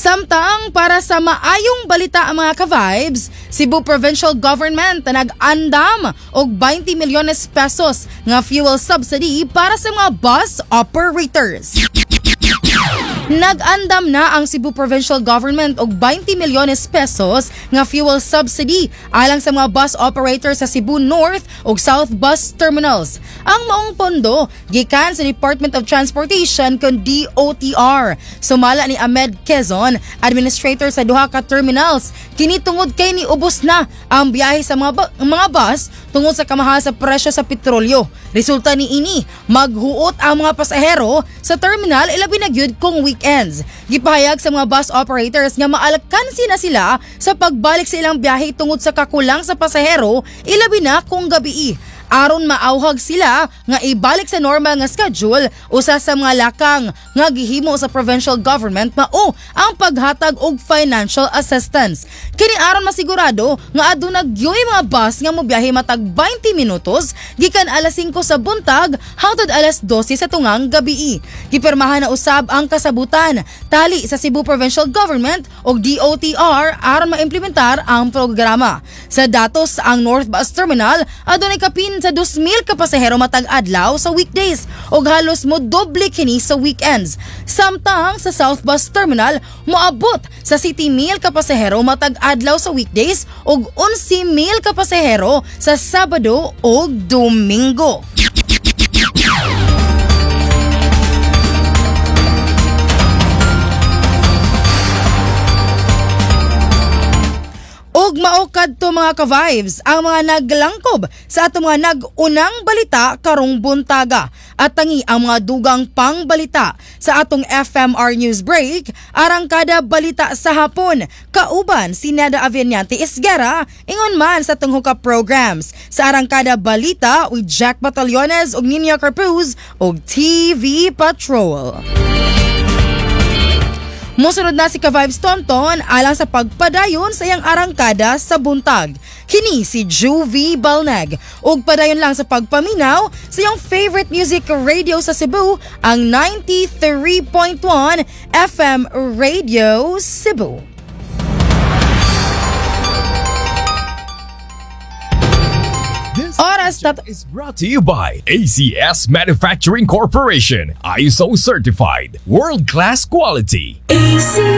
Samtang para sa maayong balita ang mga ka-vibes, Cebu Provincial Government nag-andam og 20 milyones pesos nga fuel subsidy para sa mga bus operators. Nag-andam na ang Cebu Provincial Government og 20 milyones pesos nga fuel subsidy alang sa mga bus operators sa Cebu North ug South Bus Terminals. Ang maong pondo gikan sa Department of Transportation kon DOTR. Sumala ni Ahmed Quezon, administrator sa duha ka terminals. Kini tungod kay niubos na ang biyahe sa mga bus tungod sa kamahal sa presyo sa petrolyo. Resulta ni ini, maghuot ang mga pasahero sa terminal ilabi na gyud kung weekends. Gipahayag sa mga bus operators nga maalkansi na sila sa pagbalik sa ilang biyahe tungod sa kakulang sa pasahero ilabi na kung gabii. Aron maauhag sila nga ibalik sa normal nga schedule, usa sa mga lakang nga gihimo sa provincial government mao ang paghatag og financial assistance. Kini aron masigurado nga aduna gyoy mga bus nga mobiyahe matag 20 minutos gikan alas 5 sa buntag hangtod alas 12 sa tungang gabii. Gipirmahan na usab ang kasabutan tali sa Cebu Provincial Government ug DOTR aron maimplementar ang programa. Sa datos ang North Bus Terminal adunay kapin sa 2,000 ka pasahero matag adlaw sa weekdays ug halos mo doble kini sa weekends. Samtang sa South Bus Terminal moabot sa 7,000 ka pasahero matag adlaw sa weekdays ug 11,000 ka pasahero sa Sabado ug Domingo. Ug maokad to mga ka-vibes ang mga naglangkob sa ato mga nag-unang balita karong buntaga. At tangi ang mga dugang pang balita sa atong FMR News Break, arangkada balita sa hapon. Kauban si Neda Aviñante Isguera, ingon man sa atong hookup programs. Sa arangkada balita with Jack Batallones ug Nina Carpuz ug TV Patrol. Musunod na si Ka-Vibes Tonton alang sa pagpadayon sa iyang arangkada sa buntag. Kini si Juvie Balneg. Ug padayon lang sa pagpaminaw sa iyong favorite music radio sa Cebu, ang 93.1 FM Radio Cebu. This is brought to you by ACS Manufacturing Corporation, ISO certified, world-class quality.